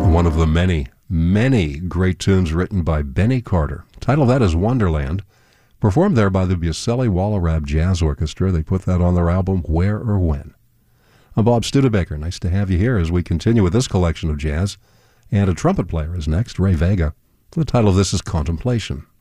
One of the many, many great tunes written by Benny Carter. Title of that is Wonderland. Performed there by the Bucelli Wallerab Jazz Orchestra. They put that on their album, Where or When. I'm Bob Studebaker. Nice to have you here as we continue with this collection of jazz. And a trumpet player is next, Ray Vega. The title of this is Contemplation.